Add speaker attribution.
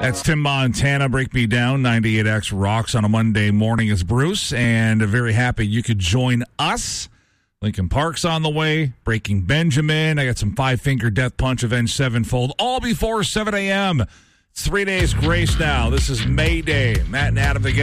Speaker 1: That's Tim Montana, Break Me Down. 98X rocks on a Monday morning is Bruce, and very happy you could join us. Lincoln Park's on the way, Breaking Benjamin. I got some Five Finger Death Punch, Avenged Sevenfold, all before 7 a.m. It's 3 days grace now. This is May Day. Matt and Adam together.